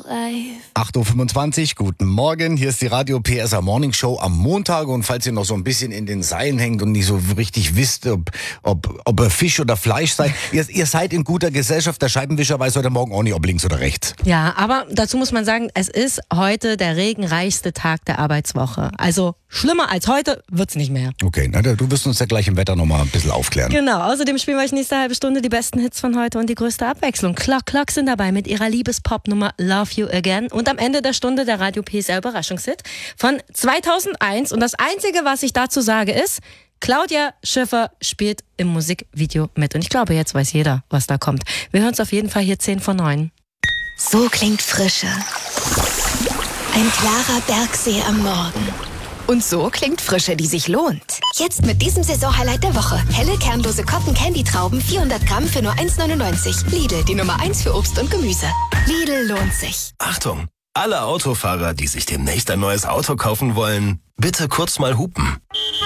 8.25 Uhr, guten Morgen. Hier ist die Radio PSR Morning Show am Montag. Und falls ihr noch so ein bisschen in den Seilen hängt und nicht so richtig wisst, ob ihr Fisch oder Fleisch seid, ihr seid in guter Gesellschaft. Der Scheibenwischer weiß heute Morgen auch nicht, ob links oder rechts. Ja, aber dazu muss man sagen, es ist heute der regenreichste Tag der Arbeitswoche. Also schlimmer als heute wird's nicht mehr. Okay, na, du wirst uns ja gleich im Wetter nochmal ein bisschen aufklären. Genau, außerdem spielen wir euch nächste halbe Stunde die besten Hits von heute und die größte Abwechslung. Clock sind dabei mit ihrer Liebespop-Nummer Love You Again und am Ende der Stunde der Radio PSR Überraschungshit von 2001. Und das Einzige, was ich dazu sage, ist, Claudia Schiffer spielt im Musikvideo mit. Und ich glaube, jetzt weiß jeder, was da kommt. Wir hören es auf jeden Fall hier 10 vor 9. So klingt Frische. Ein klarer Bergsee am Morgen. Und so klingt Frische, die sich lohnt. Jetzt mit diesem Saisonhighlight der Woche. Helle, kernlose Cotton-Candy-Trauben, 400 Gramm für nur 1,99. Lidl, die Nummer 1 für Obst und Gemüse. Lidl lohnt sich. Achtung! Alle Autofahrer, die sich demnächst ein neues Auto kaufen wollen, bitte kurz mal hupen.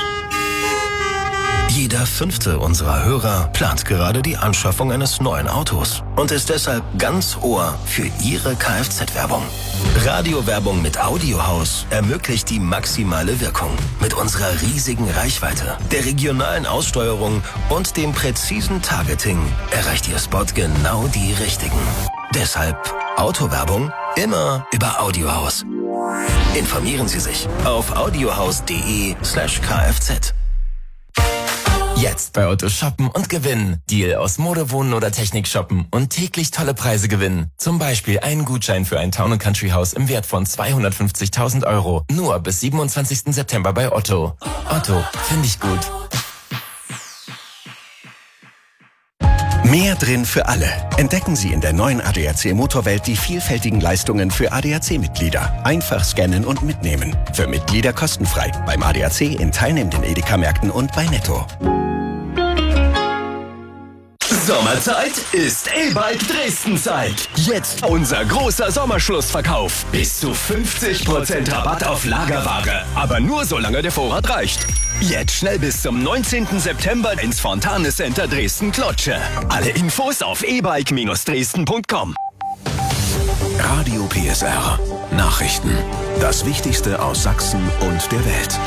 Jeder 5. unserer Hörer plant gerade die Anschaffung eines neuen Autos und ist deshalb ganz Ohr für Ihre Kfz-Werbung. Radiowerbung mit Audiohaus ermöglicht die maximale Wirkung. Mit unserer riesigen Reichweite, der regionalen Aussteuerung und dem präzisen Targeting erreicht Ihr Spot genau die Richtigen. Deshalb Autowerbung immer über Audiohaus. Informieren Sie sich auf audiohaus.de/kfz. Jetzt bei Otto shoppen und gewinnen. Deal aus Mode, Wohnen oder Technik shoppen und täglich tolle Preise gewinnen. Zum Beispiel einen Gutschein für ein Town & Country Haus im Wert von 250.000 €. Nur bis 27. September bei Otto. Otto, finde ich gut. Mehr drin für alle. Entdecken Sie in der neuen ADAC Motorwelt die vielfältigen Leistungen für ADAC-Mitglieder. Einfach scannen und mitnehmen. Für Mitglieder kostenfrei. Beim ADAC in teilnehmenden Edeka-Märkten und bei Netto. Sommerzeit ist E-Bike Dresden-Zeit. Jetzt unser großer Sommerschlussverkauf. Bis zu 50% Rabatt auf Lagerware. Aber nur solange der Vorrat reicht. Jetzt schnell bis zum 19. September ins Fontane Center Dresden-Klotsche. Alle Infos auf ebike-dresden.com. Radio PSR. Nachrichten. Das Wichtigste aus Sachsen und der Welt.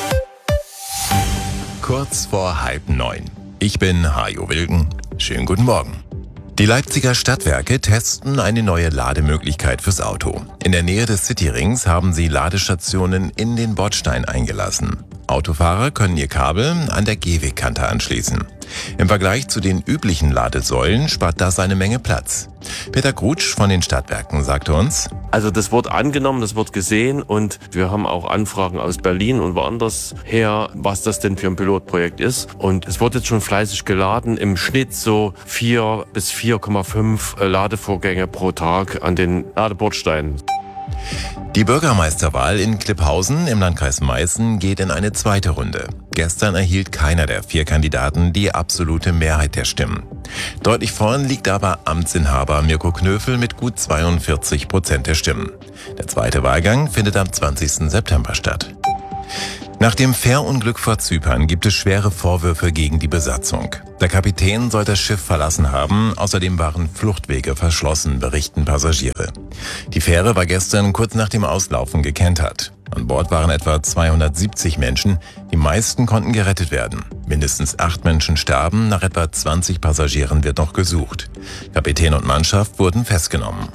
Kurz vor 8:30. Ich bin Hajo Wilken. Schönen guten Morgen. Die Leipziger Stadtwerke testen eine neue Lademöglichkeit fürs Auto. In der Nähe des Cityrings haben sie Ladestationen in den Bordstein eingelassen. Autofahrer können ihr Kabel an der Gehwegkante anschließen. Im Vergleich zu den üblichen Ladesäulen spart das eine Menge Platz. Peter Grutsch von den Stadtwerken sagte uns: Also das wird angenommen, das wird gesehen und wir haben auch Anfragen aus Berlin und woanders her, was das denn für ein Pilotprojekt ist. Und es wird jetzt schon fleißig geladen, im Schnitt so 4 bis 4,5 Ladevorgänge pro Tag an den Ladebordsteinen. Die Bürgermeisterwahl in Klipphausen im Landkreis Meißen geht in eine zweite Runde. Gestern erhielt keiner der 4 Kandidaten die absolute Mehrheit der Stimmen. Deutlich vorn liegt aber Amtsinhaber Mirko Knöfel mit gut 42% der Stimmen. Der zweite Wahlgang findet am 20. September statt. Nach dem Fährunglück vor Zypern gibt es schwere Vorwürfe gegen die Besatzung. Der Kapitän soll das Schiff verlassen haben, außerdem waren Fluchtwege verschlossen, berichten Passagiere. Die Fähre war gestern kurz nach dem Auslaufen gekentert. An Bord waren etwa 270 Menschen, die meisten konnten gerettet werden. Mindestens 8 Menschen starben, nach etwa 20 Passagieren wird noch gesucht. Kapitän und Mannschaft wurden festgenommen.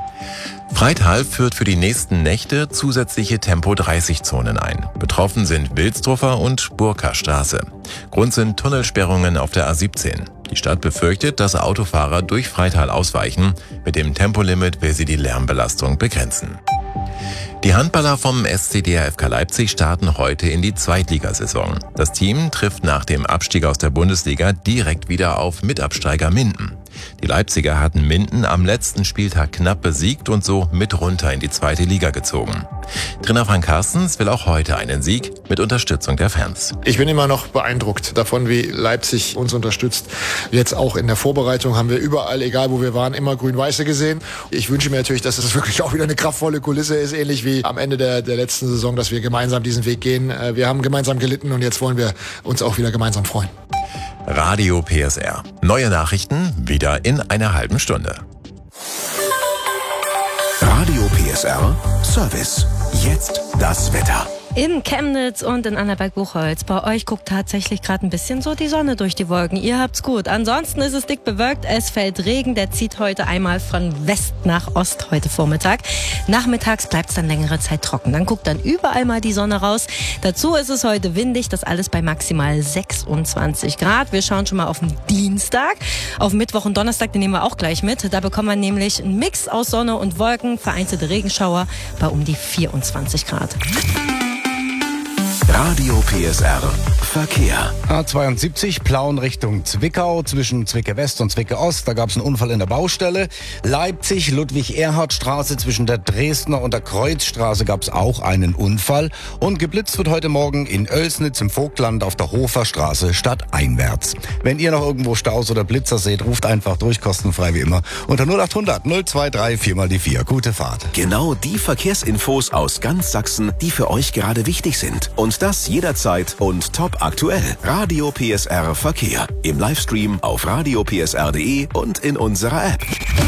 Freital führt für die nächsten Nächte zusätzliche Tempo-30-Zonen ein. Betroffen sind Wilsdruffer und Burka-Straße. Grund sind Tunnelsperrungen auf der A17. Die Stadt befürchtet, dass Autofahrer durch Freital ausweichen. Mit dem Tempolimit will sie die Lärmbelastung begrenzen. Die Handballer vom SC DHFK Leipzig starten heute in die Zweitligasaison. Das Team trifft nach dem Abstieg aus der Bundesliga direkt wieder auf Mitabsteiger Minden. Die Leipziger hatten Minden am letzten Spieltag knapp besiegt und so mit runter in die zweite Liga gezogen. Trainer Frank Carstens will auch heute einen Sieg mit Unterstützung der Fans. Ich bin immer noch beeindruckt davon, wie Leipzig uns unterstützt. Jetzt auch in der Vorbereitung haben wir überall, egal wo wir waren, immer Grün-Weiße gesehen. Ich wünsche mir natürlich, dass es wirklich auch wieder eine kraftvolle Kulisse ist, ähnlich wie am Ende der letzten Saison, dass wir gemeinsam diesen Weg gehen. Wir haben gemeinsam gelitten und jetzt wollen wir uns auch wieder gemeinsam freuen. Radio PSR. Neue Nachrichten wieder in einer halben Stunde. Radio PSR Service. Jetzt das Wetter. In Chemnitz und in Annaberg-Buchholz. Bei euch guckt tatsächlich gerade ein bisschen so die Sonne durch die Wolken. Ihr habt's gut. Ansonsten ist es dick bewölkt. Es fällt Regen. Der zieht heute einmal von West nach Ost heute Vormittag. Nachmittags bleibt's dann längere Zeit trocken. Dann guckt dann überall mal die Sonne raus. Dazu ist es heute windig. Das alles bei maximal 26 Grad. Wir schauen schon mal auf den Dienstag. Auf Mittwoch und Donnerstag, den nehmen wir auch gleich mit. Da bekommen wir nämlich einen Mix aus Sonne und Wolken. Vereinzelte Regenschauer bei um die 24 Grad. Radio PSR Verkehr. A72 Plauen Richtung Zwickau, zwischen Zwickau West und Zwickau Ost. Da gab es einen Unfall in der Baustelle. Leipzig, Ludwig-Erhard-Straße, zwischen der Dresdner und der Kreuzstraße gab es auch einen Unfall. Und geblitzt wird heute Morgen in Oelsnitz im Vogtland auf der Hoferstraße stadteinwärts. Wenn ihr noch irgendwo Staus oder Blitzer seht, ruft einfach durch, kostenfrei wie immer. Unter 0800 023 4 mal die 4. Gute Fahrt. Genau die Verkehrsinfos aus ganz Sachsen, die für euch gerade wichtig sind. Und das jederzeit und top aktuell. Radio PSR Verkehr. Im Livestream auf radiopsr.de und in unserer App.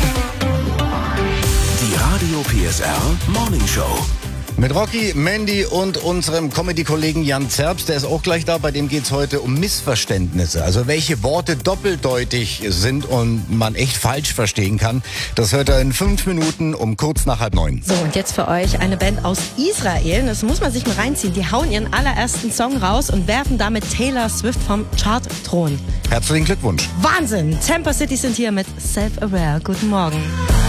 Die Radio PSR Morning Show. Mit Rocky, Mandy und unserem Comedy-Kollegen Jan Zerbst, der ist auch gleich da. Bei dem geht's heute um Missverständnisse. Also welche Worte doppeldeutig sind und man echt falsch verstehen kann. Das hört er in 5 Minuten um kurz nach 8:30. So, und jetzt für euch eine Band aus Israel. Das muss man sich mal reinziehen. Die hauen ihren allerersten Song raus und werfen damit Taylor Swift vom Chart-Thron. Herzlichen Glückwunsch. Wahnsinn! Tampa City sind hier mit Self-Aware. Guten Morgen.